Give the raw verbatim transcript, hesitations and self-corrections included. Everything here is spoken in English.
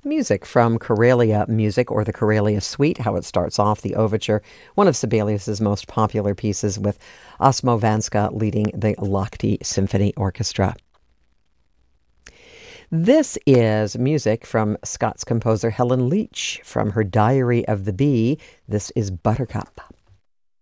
Music from Karelia Music, or the Karelia Suite, how it starts off, the overture, one of Sibelius's most popular pieces, with Osmo Vanska leading the Lahti Symphony Orchestra. This is music from Scots composer Helen Leach from her Diary of the Bee. This is Buttercup.